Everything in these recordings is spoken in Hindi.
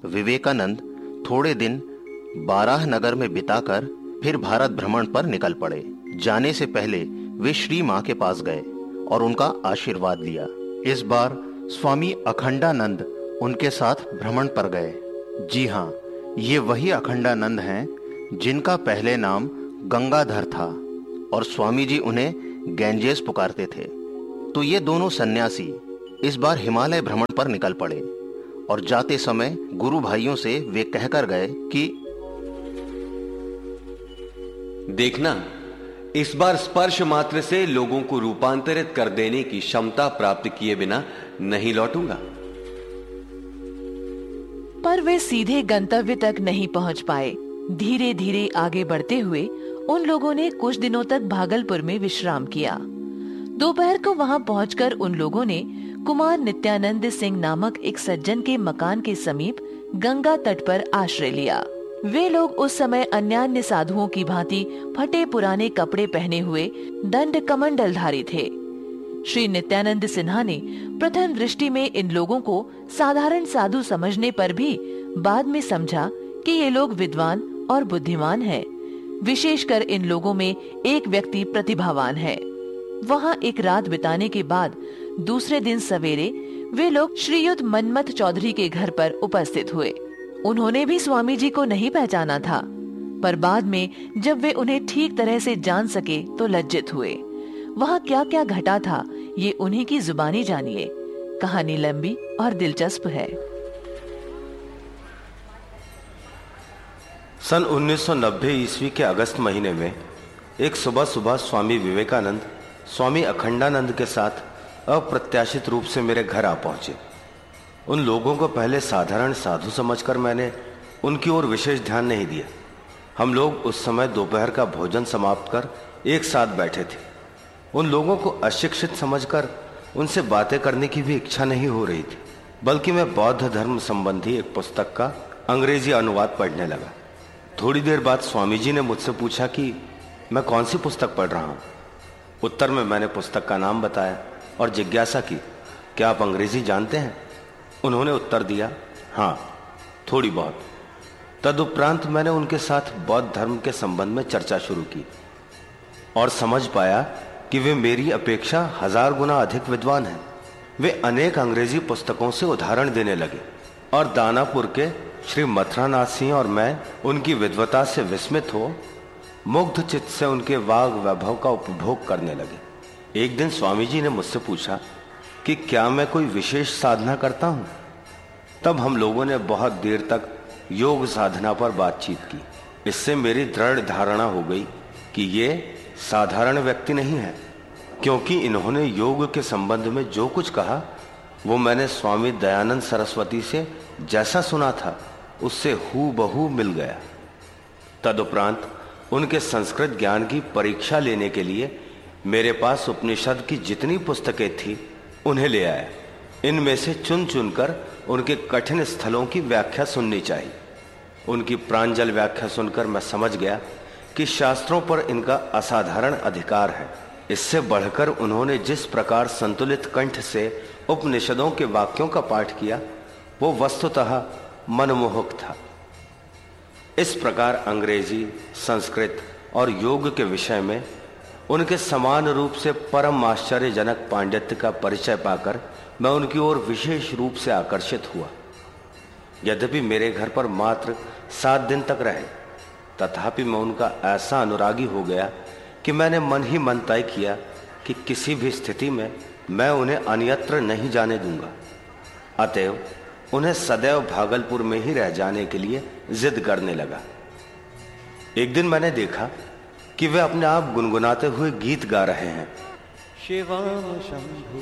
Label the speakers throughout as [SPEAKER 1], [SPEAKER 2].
[SPEAKER 1] विवेकानंद थोड़े दिन बाराह नगर में बिताकर फिर भारत भ्रमण पर निकल पड़े। जाने से पहले वे श्री मां के पास गए और उनका आशीर्वाद लिया। इस बार स्वामी अखंडानंद उनके साथ भ्रमण पर गए। जी हाँ, ये वही अखंडानंद हैं जिनका पहले नाम गंगाधर था और स्वामी जी उन्हें गैंजेस पुकारते थे। तो ये दोनों सन्यासी इस बार हिमालय भ्रमण पर निकल पड़े और जाते समय गुरु भाइयों से वे कहकर गए कि
[SPEAKER 2] देखना, इस बार स्पर्श मात्र से लोगों को रूपांतरित कर देने की क्षमता प्राप्त किए बिना नहीं लौटूंगा।
[SPEAKER 3] पर वे सीधे गंतव्य तक नहीं पहुंच पाए। धीरे धीरे आगे बढ़ते हुए उन लोगों ने कुछ दिनों तक भागलपुर में विश्राम किया। दोपहर को वहां पहुंचकर उन लोगों ने कुमार नित्यानंद सिंह नामक एक सज्जन के मकान के समीप गंगा तट पर आश्रय लिया। वे लोग उस समय अन्यान्य साधुओं की भांति फटे पुराने कपड़े पहने हुए दंड कमंडलधारी थे। श्री नित्यानंद सिन्हा ने प्रथम दृष्टि में इन लोगों को साधारण साधु समझने पर भी बाद में समझा कि ये लोग विद्वान और बुद्धिमान हैं। विशेषकर इन लोगों में एक व्यक्ति प्रतिभावान है। वहां एक रात बिताने के बाद दूसरे दिन सवेरे वे लोग श्रीयुत मनमथ चौधरी के घर पर उपस्थित हुए। उन्होंने भी स्वामी जी को नहीं पहचाना था, पर बाद में जब वे उन्हें ठीक तरह से जान सके तो लज्जित हुए। वहां क्या क्या घटा था ये उन्हीं की जुबानी जानिए। कहानी लंबी और दिलचस्प है।
[SPEAKER 4] सन 1990 ईस्वी के अगस्त महीने में एक सुबह सुबह स्वामी विवेकानंद स्वामी अखंडानंद के साथ अप्रत्याशित रूप से मेरे घर आ पहुंचे। उन लोगों को पहले साधारण साधु समझकर मैंने उनकी ओर विशेष ध्यान नहीं दिया। हम लोग उस समय दोपहर का भोजन समाप्त कर एक साथ बैठे थे। उन लोगों को अशिक्षित समझकर उनसे बातें करने की भी इच्छा नहीं हो रही थी, बल्कि मैं बौद्ध धर्म संबंधी एक पुस्तक का अंग्रेजी अनुवाद पढ़ने लगा। थोड़ी देर बाद स्वामी जी ने मुझसे पूछा कि मैं कौन सी पुस्तक पढ़ रहा हूँ। उत्तर में मैंने पुस्तक का नाम बताया और जिज्ञासा की, क्या आप अंग्रेजी जानते हैं? उन्होंने उत्तर दिया, हाँ, थोड़ी बहुत। तदुपरांत मैंने उनके साथ बौद्ध धर्म के संबंध में चर्चा शुरू की और समझ पाया कि वे मेरी अपेक्षा 1000 गुना अधिक विद्वान हैं। वे अनेक अंग्रेजी पुस्तकों से उदाहरण देने लगे और दानापुर के श्री मथुरानाथ सिंह और मैं उनकी विद्वता से विस्मित हो मुग्ध चित्त से उनके वाग वैभव का उपभोग करने लगे। एक दिन स्वामी जी ने मुझसे पूछा कि क्या मैं कोई विशेष साधना करता हूं। तब हम लोगों ने बहुत देर तक योग साधना पर बातचीत की। इससे मेरी दृढ़ धारणा हो गई कि ये साधारण व्यक्ति नहीं है, क्योंकि इन्होंने योग के संबंध में जो कुछ कहा वो मैंने स्वामी दयानंद सरस्वती से जैसा सुना था उससे हूबहू मिल गया। तदुपरांत उनके संस्कृत ज्ञान की परीक्षा लेने के लिए मेरे पास उपनिषद की जितनी पुस्तकें थी उन्हें ले आया। इनमें से चुन चुनकर उनके कठिन स्थलों की व्याख्या सुननी चाहिए। उनकी प्रांजल व्याख्या सुनकर मैं समझ गया कि शास्त्रों पर इनका असाधारण अधिकार है। इससे बढ़कर उन्होंने जिस प्रकार संतुलित कंठ से उपनिषदों के वाक्यों का पाठ किया वो वस्तुतः मनमोहक था। इस प्रकार अंग्रेजी, संस्कृत और योग के विषय में उनके समान रूप से परम आश्चर्यजनक पांडित्य का परिचय पाकर मैं उनकी ओर विशेष रूप से आकर्षित हुआ। यद्यपि मेरे घर पर मात्र 7 दिन तक रहे, तथापि मैं उनका ऐसा अनुरागी हो गया कि मैंने मन ही मन तय किया कि किसी भी स्थिति में मैं उन्हें अन्यत्र नहीं जाने दूंगा। अतएव उन्हें सदैव भागलपुर में ही रह जाने के लिए जिद करने लगा। एक दिन मैंने देखा कि वे अपने आप गुनगुनाते हुए गीत गा रहे हैं।
[SPEAKER 5] शिवम शंभु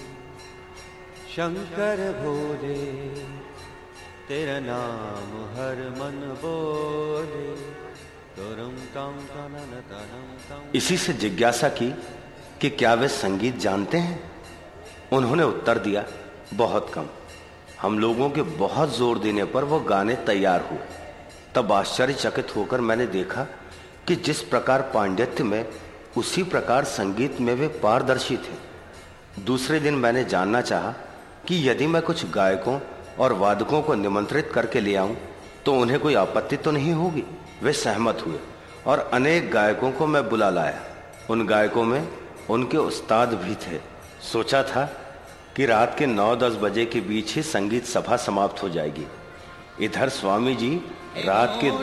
[SPEAKER 5] शंकर भोले, तेरा नाम हर मन बोले, तुरम तम तनन तनम तम।
[SPEAKER 4] इसी से जिज्ञासा की कि क्या वे संगीत जानते हैं। उन्होंने उत्तर दिया, बहुत कम। हम लोगों के बहुत जोर देने पर वो गाने तैयार हुए। तब आश्चर्यचकित होकर मैंने देखा कि जिस प्रकार पांडित्य में उसी प्रकार संगीत में वे पारदर्शी थे। दूसरे दिन मैंने जानना चाहा कि यदि मैं कुछ गायकों और वादकों को निमंत्रित करके ले आऊं तो उन्हें कोई आपत्ति तो नहीं होगी। वे सहमत हुए और अनेक गायकों को मैं बुला लाया। उन गायकों में उनके उस्ताद भी थे। सोचा था कि रात के 9-10 बजे के बीच ही संगीत सभा समाप्त हो जाएगी। इधर स्वामी जी रात के